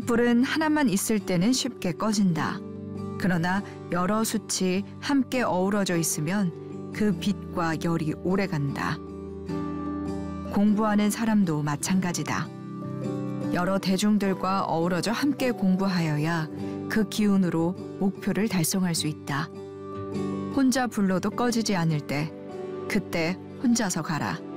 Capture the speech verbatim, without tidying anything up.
불은 하나만 있을 때는 쉽게 꺼진다. 그러나 여러 숯이 함께 어우러져 있으면 그 빛과 열이 오래간다. 공부하는 사람도 마찬가지다. 여러 대중들과 어우러져 함께 공부하여야 그 기운으로 목표를 달성할 수 있다. 혼자 불러도 꺼지지 않을 때, 그때 혼자서 가라.